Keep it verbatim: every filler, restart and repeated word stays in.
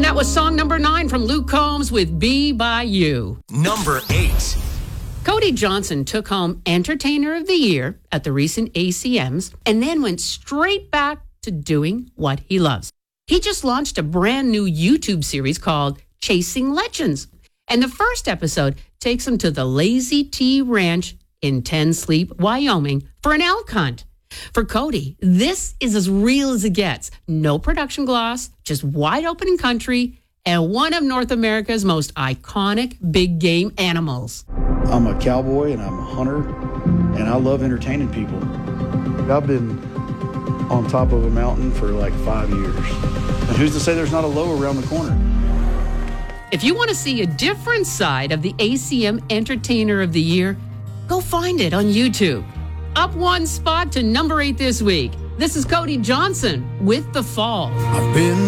That was song number nine from Luke Combs with Be By You. Number eight. Cody Johnson took home Entertainer of the Year at the recent A C Ms and then went straight back to doing what he loves. He just launched a brand new YouTube series called Chasing Legends. And the first episode takes him to the Lazy T Ranch in Ten Sleep, Wyoming for an elk hunt. For Cody, this is as real as it gets. No production gloss, just wide open country, and one of North America's most iconic big game animals. I'm a cowboy and I'm a hunter, and I love entertaining people. I've been on top of a mountain for like five years. And who's to say there's not a low around the corner? If you want to see a different side of the A C M Entertainer of the Year, go find it on YouTube. Up one spot to number eight this week. This is Cody Johnson with The Fall. I've been